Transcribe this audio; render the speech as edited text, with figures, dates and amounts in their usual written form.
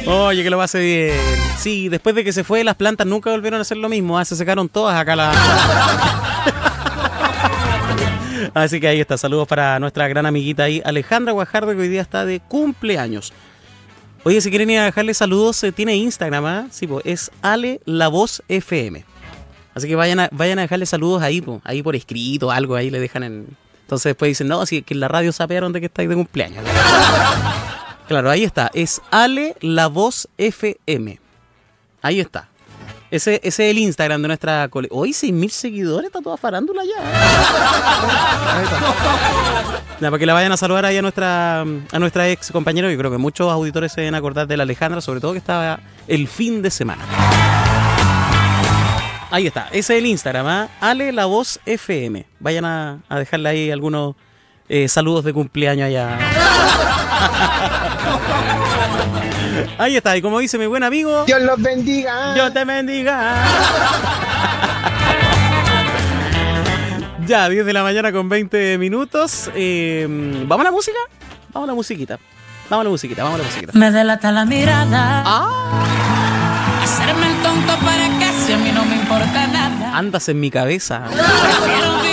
Oye, que lo pase bien. Sí, después de que se fue, las plantas nunca volvieron a hacer lo mismo. Se secaron todas acá Así que ahí está. Saludos para nuestra gran amiguita ahí, Alejandra Guajardo, que hoy día está de cumpleaños. Oye, si quieren ir a dejarle saludos, tiene Instagram, ¿eh? Sí, pues es Ale La Voz FM. Así que vayan a dejarle saludos ahí, pues, ahí por escrito, algo, ahí le dejan en... Entonces después dicen, no, si que en la radio sapearon de que estáis de cumpleaños. Claro, ahí está, es Ale La Voz FM. Ahí está. Ese es el Instagram de nuestra colega. Hoy 6.000 seguidores, está toda farándula ya. Ahí está. Ya, para que la vayan a saludar ahí a nuestra ex compañera. Yo creo que muchos auditores se deben acordar de la Alejandra, sobre todo que estaba el fin de semana. Ahí está, ese es el Instagram, ¿eh? Ale La Voz FM. Vayan a dejarle ahí algunos saludos de cumpleaños allá. Ahí está, y como dice mi buen amigo, Dios los bendiga. Dios te bendiga. Ya, 10 de la mañana con 20 minutos. ¿Vamos a la música? Vamos a la musiquita. Me delata la mirada. Hacerme el tonto para que si a mí no me importa nada. Andas en mi cabeza. Prefiero